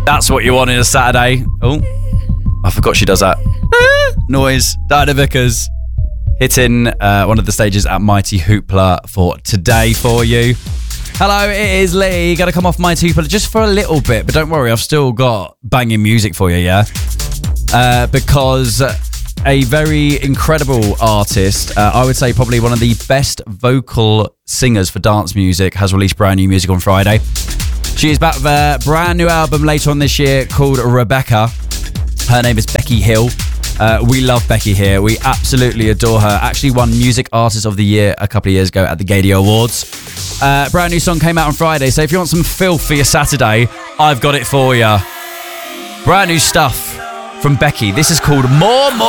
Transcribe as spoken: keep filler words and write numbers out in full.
That's what you want in a Saturday. Oh, I forgot she does that noise. Diana Vickers hitting uh, one of the stages at Mighty Hoopla for today for you. Hello, it is Lee. Gotta come off Mighty Hoopla just for a little bit, but don't worry, I've still got banging music for you, yeah? Uh, because a very incredible artist, uh, I would say probably one of the best vocal singers for dance music, has released brand new music on Friday. She is back with a brand new album later on this year called Rebecca. Her name is Becky Hill. Uh, we love Becky here. We absolutely adore her. Actually won Music Artist of the Year a couple of years ago at the Gadio Awards. Uh, brand new song came out on Friday, so if you want some filth for your Saturday, I've got it for you. Brand new stuff from Becky. This is called More More.